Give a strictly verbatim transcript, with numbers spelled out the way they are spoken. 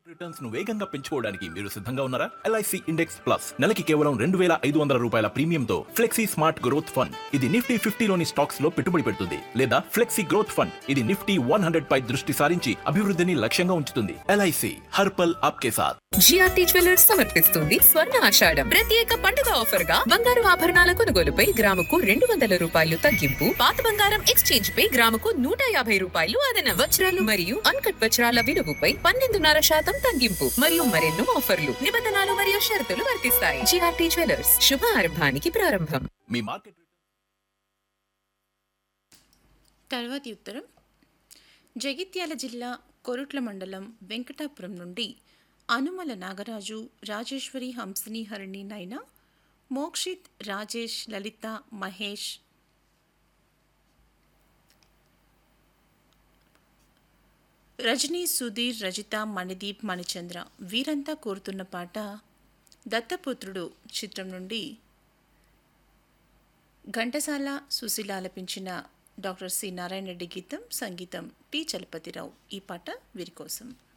Returns ను వేగంగా పెంచుకోవడానికి మీరు సిద్ధంగా ఉన్నారా? ఎల్ఐసి ఇండెక్స్ ప్లస్ నెలకి కేవలం రెండు వేల ఐదు వందల రూపాయల ప్రీమియంతో ఫ్లెక్సీ స్మార్ట్ గ్రోత్ ఫండ్. ఇది నిఫ్టీ ఫిఫ్టీలోని స్టాక్స్ లో పెట్టుబడి పెడుతుంది లేదా ఫ్లెక్సీ గ్రోత్ ఫండ్. ఇది నిఫ్టీ వన్ హండ్రెడ్ పై దృష్టి సారించి అభివృద్ధిని లక్ష్యంగా ఉంచుతుంది. ఎల్ఐసి హర్పల్ ఆప్కే సాథ్. జిఆర్టీ జ్యువెలర్స్ సమర్పిస్తుంది స్వర్ణ ఆషాఢం ప్రత్యేక పండుగ ఆఫర్ గా బంగారు ఆభరణాల కొనుగోలుపై గ్రాముకు రెండు వందల రూపాయలు తగ్గింపు, పాత బంగారం ఎక్స్చేంజ్ పై గ్రాముకు నూట యాభై రూపాయలు అదనం, వజ్రాలు మరియు అన్కట్ వజ్రాల విలువపై పన్నెండున్నర శాతం తగ్గింపు మరియు మరెన్నో ఆఫర్లు, నిబంధనలు మరియు షరతులు వర్తిస్తాయి. జిఆర్టీ జ్యువెలర్స్ శుభ ఆరంభానికి ప్రారంభం. మీ మార్కెట్ తర్వాతి ఉత్తరం జగిత్యాల జిల్లా కొరుట్ల మండలం వెంకటాపురం నుండి అనుమల నాగరాజు, రాజేశ్వరి, హంసిని, హరిణి, నైనా, మోక్షిత్, రాజేష్, లలిత, మహేష్, రజనీ, సుధీర్, రజిత, మణిదీప్, మణిచంద్ర వీరంతా కోరుతున్న పాట దత్తపుత్రుడు చిత్రం నుండి ఘంటసాల సుశీల ఆలపించిన డాక్టర్ సి నారాయణ రెడ్డి గీతం, సంగీతం టి చలపతిరావు. ఈ పాట వీరి కోసం.